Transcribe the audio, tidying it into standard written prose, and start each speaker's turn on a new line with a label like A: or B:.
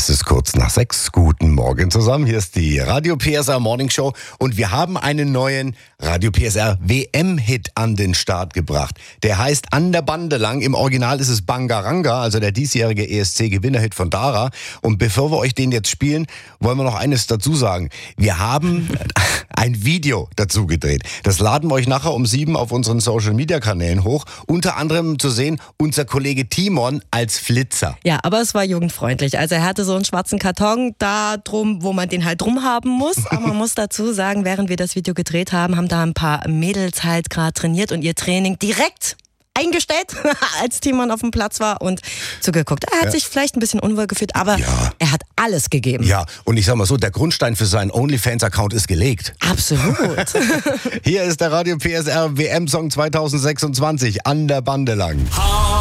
A: Es ist kurz nach 6. Guten Morgen zusammen. Hier ist die Radio PSR Morning Show und wir haben einen neuen Radio PSR WM-Hit an den Start gebracht. Der heißt An der Bande lang. Im Original ist es Bangaranga, also der diesjährige ESC-Gewinnerhit von Dara. Und bevor wir euch den jetzt spielen, wollen wir noch eines dazu sagen. Wir haben ein Video dazu gedreht. Das laden wir euch nachher um 7 auf unseren Social-Media-Kanälen hoch. Unter anderem zu sehen unser Kollege Timon als Flitzer.
B: Ja, aber es war jugendfreundlich. Also er hatte so einen schwarzen Karton da drum, wo man den halt drum haben muss. Aber man muss dazu sagen, während wir das Video gedreht haben, haben da ein paar Mädels halt gerade trainiert und ihr Training direkt eingestellt, als Timon auf dem Platz war und zugeguckt. Er hat sich vielleicht ein bisschen unwohl gefühlt, aber er hat alles gegeben.
A: Ja, und ich sag mal so, der Grundstein für seinen OnlyFans-Account ist gelegt.
B: Absolut.
A: Hier ist der Radio PSR WM-Song 2026, An der Bande lang.